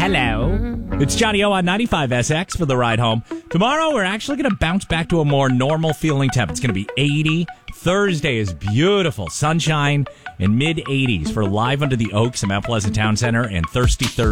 Hello. It's Johnny O on 95SX for the ride home. Tomorrow, we're actually going to bounce back to a more normal feeling temp. It's going to be 80. Thursday is beautiful. Sunshine in mid-80s for Live Under the Oaks at Mount Pleasant Town Center and Thirsty Thursday.